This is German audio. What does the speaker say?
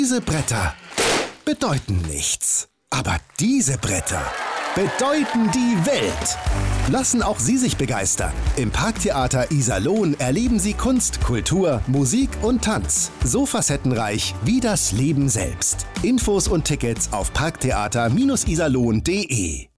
Diese Bretter bedeuten nichts. Aber diese Bretter bedeuten die Welt. Lassen auch Sie sich begeistern. Im Parktheater Iserlohn erleben Sie Kunst, Kultur, Musik und Tanz. So facettenreich wie das Leben selbst. Infos und Tickets auf parktheater-iserlohn.de.